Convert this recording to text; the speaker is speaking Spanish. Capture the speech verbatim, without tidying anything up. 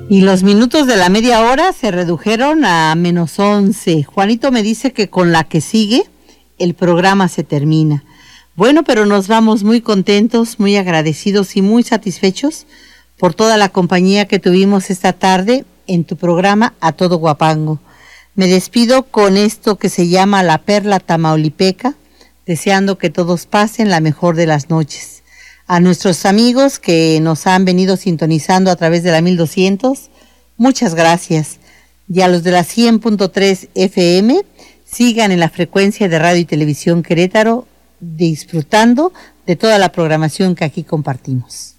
Y los minutos de la media hora se redujeron a menos once. Juanito me dice que con la que sigue el programa se termina. Bueno, pero nos vamos muy contentos, muy agradecidos y muy satisfechos por toda la compañía que tuvimos esta tarde en tu programa A Todo Guapango. Me despido con esto que se llama La Perla Tamaulipeca, deseando que todos pasen la mejor de las noches. A nuestros amigos que nos han venido sintonizando a través de la mil doscientos, muchas gracias. Y a los de la cien punto tres F M, sigan en la frecuencia de Radio y Televisión Querétaro, disfrutando de toda la programación que aquí compartimos.